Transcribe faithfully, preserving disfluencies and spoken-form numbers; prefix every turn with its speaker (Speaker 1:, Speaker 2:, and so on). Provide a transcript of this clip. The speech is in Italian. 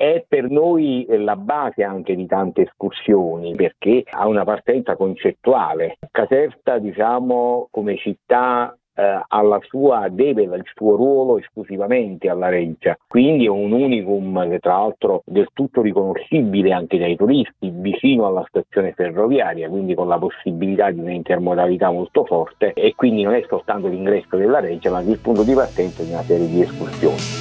Speaker 1: è per noi la base anche di tante escursioni, perché ha una partenza concettuale. Caserta, diciamo, come città eh, alla sua, deve il suo ruolo esclusivamente alla Reggia, quindi è un unicum che tra l'altro del tutto riconoscibile anche dai turisti, vicino alla stazione ferroviaria, quindi con la possibilità di un'intermodalità molto forte, e quindi non è soltanto l'ingresso della Reggia, ma il punto di partenza di una serie di escursioni.